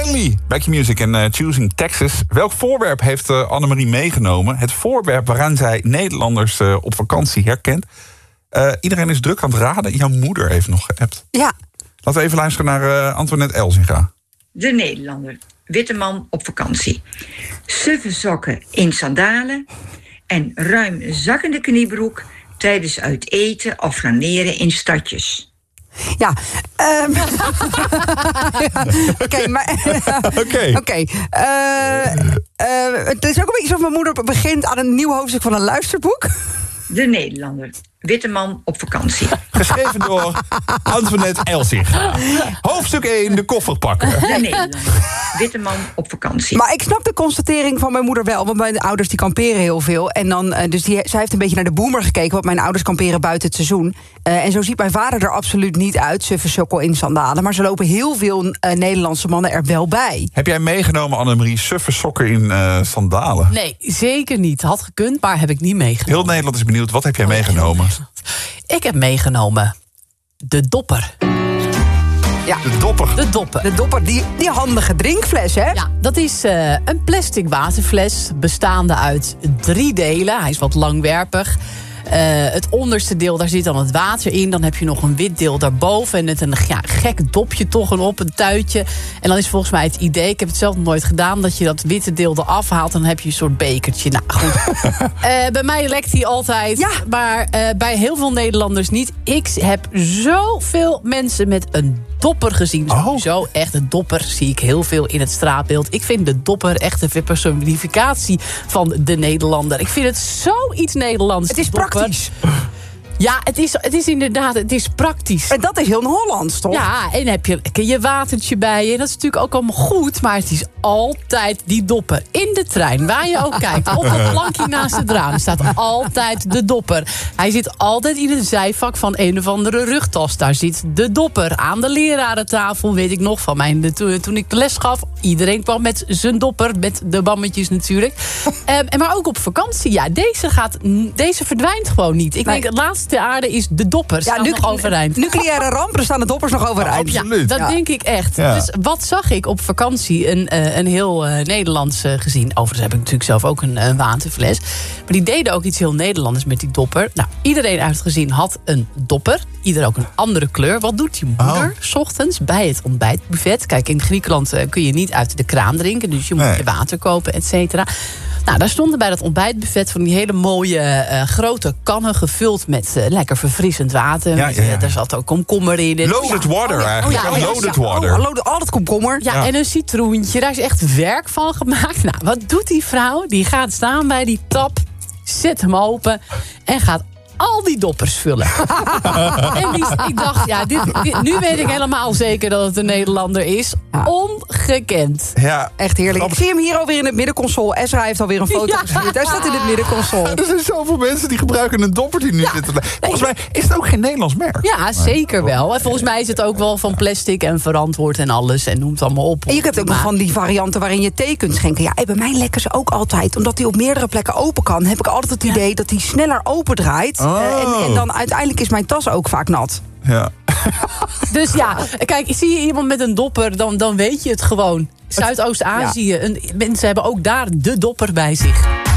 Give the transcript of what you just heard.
On Me, Back Your Music en Choosing Texas. Welk voorwerp heeft Annemarie meegenomen? Het voorwerp waaraan zij Nederlanders op vakantie herkent. Iedereen is druk aan het raden. Jouw moeder heeft nog geappt. Ja. Laten we even luisteren naar Antoinette Elzinga. De Nederlander. Witte man op vakantie. Suffe sokken in sandalen. En ruim zakkende kniebroek tijdens uit eten of flaneren in stadjes. Ja. Oké. Het is ook een beetje alsof mijn moeder begint aan een nieuw hoofdstuk van een luisterboek. De Nederlander. Witte man op vakantie. Geschreven door Antoinette Elzinga. Hoofdstuk 1, de koffer pakken. De Nederlander. Witte man op vakantie. Maar ik snap de constatering van mijn moeder wel. Want mijn ouders die kamperen heel veel. En dan, zij heeft een beetje naar de boomer gekeken. Want mijn ouders kamperen buiten het seizoen. En zo ziet mijn vader er absoluut niet uit. Suffe sokkel in sandalen. Maar ze lopen heel veel Nederlandse mannen er wel bij. Heb jij meegenomen, Annemarie, suffe sokken in sandalen? Nee, zeker niet. Had gekund, maar heb ik niet meegenomen. Heel Nederland is benieuwd. Wat heb jij meegenomen? Ik heb meegenomen de dopper. Ja. De dopper. De dopper. De dopper, die handige drinkfles, hè? Ja, dat is een plastic waterfles bestaande uit 3 delen. Hij is wat langwerpig. Het onderste deel, daar zit dan het water in. Dan heb je nog een wit deel daarboven. En het een gek dopje toch op, een tuitje. En dan is volgens mij het idee, ik heb het zelf nog nooit gedaan, dat je dat witte deel eraf haalt. Dan heb je een soort bekertje. Nou goed. Bij mij lekt hij altijd. Ja. Maar bij heel veel Nederlanders niet. Ik heb zoveel mensen met een dopper gezien. Sowieso echt een dopper zie ik heel veel in het straatbeeld. Ik vind de dopper echt een verpersonificatie van de Nederlander. Ik vind het zoiets Nederlands. Het is praktisch. Ja, het is inderdaad, het is praktisch. En dat is heel Hollands, toch? Ja, en heb je watertje bij je. En dat is natuurlijk ook allemaal goed. Maar het is altijd die dopper. In de trein, waar je ook kijkt. Op dat plankje naast het raam staat altijd de dopper. Hij zit altijd in het zijvak van een of andere rugtas. Daar zit de dopper. Aan de lerarentafel, weet ik nog van mij. Toen ik de les gaf, iedereen kwam met zijn dopper. Met de bammetjes natuurlijk. Maar ook op vakantie. Ja, deze verdwijnt gewoon niet. Ik denk, het laatste ter aarde is de dopper. Staat nog overeind. Nucleaire rampen staan de doppers nog overeind. Ja, dat denk ik echt. Ja. Dus wat zag ik op vakantie? Een heel Nederlands gezien. Overigens heb ik natuurlijk zelf ook een waterfles. Maar die deden ook iets heel Nederlands met die dopper. Nou, iedereen uit het gezin had een dopper. Ieder ook een andere kleur. Wat doet je moeder 's ochtends bij het ontbijtbuffet? Kijk, in Griekenland kun je niet uit de kraan drinken. Dus je moet je water kopen, et cetera. Nou, daar stonden bij dat ontbijtbudget van die hele mooie grote kannen gevuld met lekker verfrissend water. Daar zat ook komkommer in. Loaded water eigenlijk. Loaded water. Altijd komkommer. Ja, en een citroentje. Daar is echt werk van gemaakt. Nou, wat doet die vrouw? Die gaat staan bij die tap, zet hem open en gaat al die doppers vullen. En ik dacht, nu weet ik helemaal zeker dat het een Nederlander is. Ja. Ongekend. Ja. Echt heerlijk. Ik zie hem hier alweer in het middenconsole. Ezra heeft alweer een foto gestuurd. Hij staat in het middenconsole. Er zijn zoveel mensen die gebruiken een dopper die nu zitten. Volgens mij is het ook geen Nederlands merk. Ja, zeker wel. En volgens mij is het ook wel van plastic en verantwoord en alles. En noemt allemaal op. En je hebt ook nog van die varianten waarin je thee kunt schenken. Ja, bij mij lekken ze ook altijd. Omdat die op meerdere plekken open kan, heb ik altijd het idee dat die sneller open draait. En dan uiteindelijk is mijn tas ook vaak nat. Ja. Dus ja, kijk, zie je iemand met een dopper, dan weet je het gewoon. Zuidoost-Azië, mensen hebben ook daar de dopper bij zich.